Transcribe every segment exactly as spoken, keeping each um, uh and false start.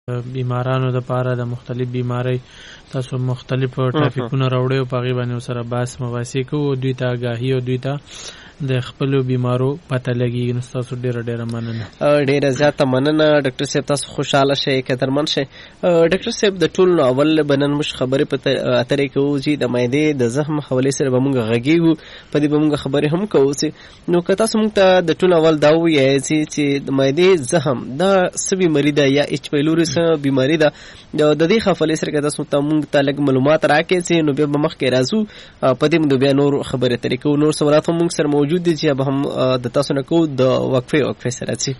بیمارانو د پاره د مختلف بیماری تاسو مختلف ټاپکونه راوړی او په هغې باندې سره بحث مباحثې کوو، دوی ته آګاهي او دوی ته د خپلو بیمارو پته لګېږي. نو ستاسو ډېره ډېره مننه. ډېره زیاته مننه ډاکټر صاحب، تاسو خوشحاله شئ، قدرمن شئ. ډاکټر صاحب د ټولو نو اول به نن موږ خبرې په اترې کوو چې د معدې د زخم حوالې سره به موږ غږېږو، په دې به موږ خبرې هم کوو. نو که تاسو موږ ته د ټولو اول دا ووایاست چې د معدې زخم دا څه بیماري ده یا ایچ پایلوري څه بیماري ده، د دې حوالې سره که تاسو ته موږ ته لږ معلومات راکړئ نو بیا به مخکې راځو په دې موږ بیا نور خبرې اترې کوو. نور سوالات هم موږ سره موجود دي چې به هم د تاسو نه کوو د وقفې وقفې سره چې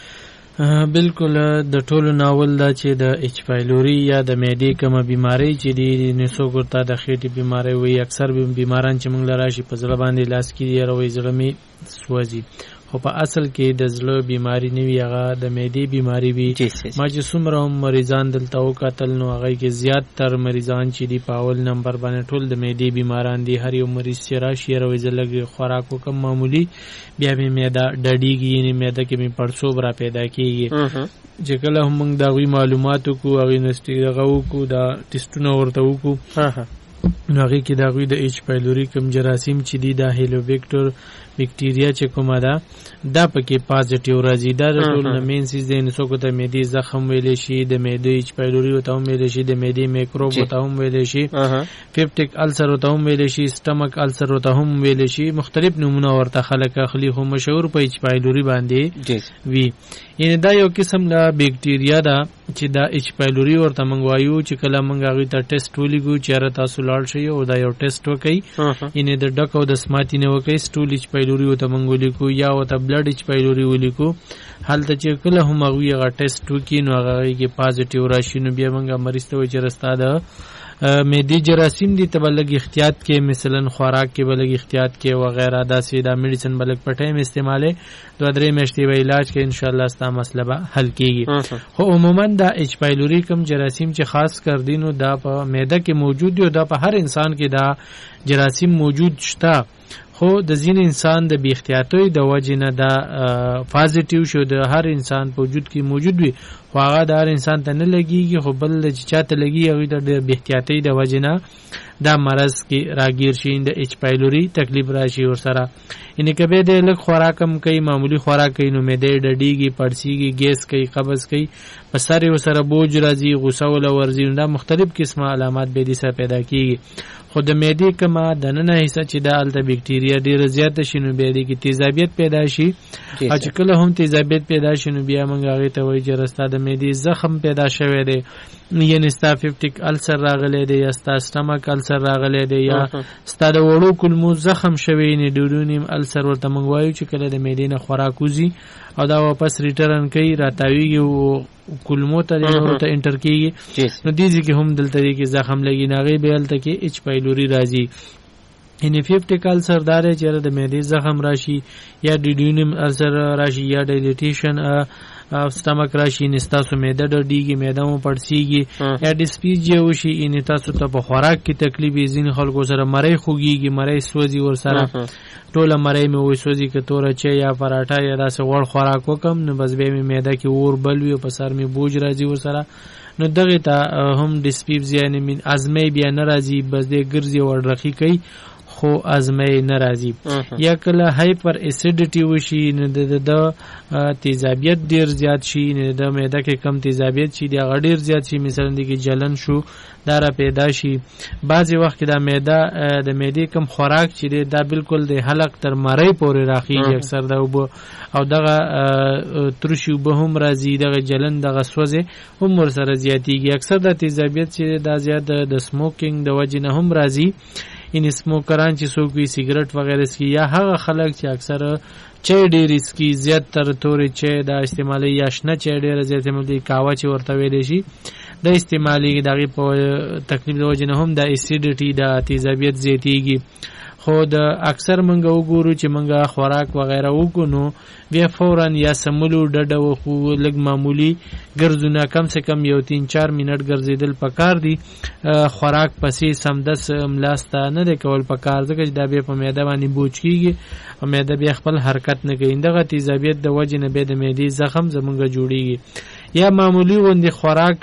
بالکل د ټولو ناول دا چې د ایچ پایلوري یا د معدې کومه بیماری چې دی نسو ګورتا د خېټې بیماری وي، اکثر بیماران چې موږ لرا شي په زړه باندې لاس کې یې زړه می سوځي، خو په اصل کې د زړه بیماری نه وي، هغه د معدې بیماری وي. ما چې څومره هم مریضان دلته وکتل نو هغه کې زیات تر مریضان چې دی په اول نمبر باندې ټول د معدې بیماران دي. هر یو مریض چې راشي یې زه لږ خوراک وکم معمولي، بیا مې معده ډډېږي، یعنې معده کې مې پړسوب را پیدا کېږي. چې کله هم موږ د هغوی معلومات وکړو، هغوی نسټي دغه وکړو، دا ټسټونه ورته وکړو، نو هغې کې د هغوی د ایچ پایلوري کوم جراثیم چې دي دا هیلوبیکټر بیکټیریا چې کومه ده دا پکې پازیټیو راځي. دا د ټول نه مین سیز دی. نو څوک ته معدې زخم ویلی شي، د معدې ایچ پایلوري ورته هم ویلی شي، د معدې میکروب ورته هم ویلی شي، پیپټیک السر ورته هم ویلی شي، سټمک السر ورته هم ویلی شي. مختلف نومونه ورته خلک اخلي، خو مشهور په ایچ پایلوري باندې وي. یعنې دا یو قسم له بیکټیریا ده چې دا ایچ پایلوري ورته موږ وایو. چې کله موږ هغوی ته ټیسټ ولیږو چې یاره تاسو لاړ شئ او دا یو ټیسټ وکئ، یعنې د ډک او د سماتي نه وکئ، سټول ایچ پایلوري ورته موږ ولیکو یا ورته بلډ ایچ پایلوري ولیکو. هلته چې کله هم هغوی هغه ټیسټ وکړي نو هغه کې پازیټیو راشي، نو بیا موږ مریض ته وایو چې رستا د معدې جراثیم دي، ته به لږ احتیاط کې، مثلا خوراک کې به لږ احتیاط کې وغیره، داسې دا میډیسن به لږ په ټایم استعمالوي، دوه درې میاشتې به علاج کې، انشاءالله ستا مسله به حل کېږي. خو عموما دا ایچ پایلوري کوم جراثیم چې خاص کر دي نو دا په معده کې موجود دي او دا په هر انسان کې دا جراثیم موجود شته، خو د ځینې انسان د بې احتیاطۍ د وجې نه دا پازیټیو شو، د هر انسان په وجود کې موجود وي، خو هغه د هر انسان ته نه لګېږي، خو بل چې چاته لګي هغوی ته د بې احتیاطۍ د وجې نه دا مرض کې راګیر شي، د ایچ پایلوري تکلیف راشي ورسره. یعنې که بیا دی لږ خوراک هم کوي، معمولي خوراک کوي، نو معده یې ډډېږي، پړسېږي، ګیس کوي، قبض کوي، په سر یې ورسره بوج راځي، غوسه وله ورځي، نو دا مختلف قسمه علامات به دې سره پیدا کېږي. خو د معدې کومه دننه حصه چې دا هلته بیکټیریا ډېره زیاته شي نو بیا دې کې تیزابیت پیدا شي، او چې کله هم تیزابیت پیدا شي نو بیا موږ هغې ته وایو چې رستا د معدې زخم پیدا شوی دی، یعنې ستا پیپټیک السر راغلی دی یا ستا سټمک السر راغلی دی یا ستا د وړو کولمو زخم شوی، یعنې ډیورونیم السر ورته موږ وایو چې کله د معدې نه خوراک وځي او دا واپس ریټرن کوي، راتاویږي او کولمو ته ورته انټر کېږي، نو دې ځای کې هم دلته دې کې زخم لګي، نو هغې بیا هلته کې ایچ پایلوري راځي. یعنې پیپټیک السر دا دی چې د معدې زخم راشي یا ډیډیونیم السر راشي یا ډایلیټیشن سټمک راشي، یعنې ستاسو معده ډډېږي، معده مو پړسېږي، یا ډسپیجیا وشي، یعنې تاسو ته په خوراک کې تکلیف وي، ځینې خلکو سره مرۍ خوږېږي، مرۍ سوځي ورسره، ټوله مرۍ مې وسوځي، که توره چای یا پراټه یا داسې غوړ خوراک وکم نو بس بیا مې معده کې اور بل وي او په سر مې بوج راځي ورسره، نو دغې ته هم ډسپیپزیا یعنې ازمۍ بیا نه راځي، بس دی ګرځي او اډرخي کوي خو ازمۍ نه راځي. یا کله هایپر اسیډیټي وشي نو د تیزابیت ډېر زیات شي، د معده کې کم تیزابیت شي دی هغه ډېر زیات شي، مثلا د کې جلن شو دا را پیدا شي. بعضې وخت کې دا معده د معدې کم خوراک چې دی دا بالکل د حلق تر مرۍ پورې راخېږي اکثر د اوبه، او دغه ترشي اوبه هم راځي، دغه جلن دغه سوځې هم ورسره زیاتېږي. اکثر د تیزابیت چې دا زیات د سموکینګ د وجې نه هم راځي، یعنې سموکران چې څوک وي سیګرټ وغیره څکي، یا هغه خلک چې اکثر چای ډېرې څکي، زیات تر تورې چای دا استعمالوي، یا شنه چای ډېره زیات استعمالوي، قهوه چې ورته ویلی شي دا استعمالېږي، د هغې په تکلیف د وجې نه هم دا اسیډیټي د تیزابیت زیاتېږي. خو د اکثر منګه وګورو چې منګه خوراک وغیره وکړو نو بیا فورا یا سملو ډډه وخو لږ معمولي ګرځونه، کم سے کم یو تین چار منټ ګرځېدل پکار دي، خوراک پسې سمدس ملاسته نه دی کول پکار، ځکه چې دا بیا په معده باندې بوج کېږي او معده بیا خپل حرکت نه کوي، دغه تیزابیت د وجې نه بیا د معدې زخم زمونږ جوړېږي. یا معمولی غوندې خوراک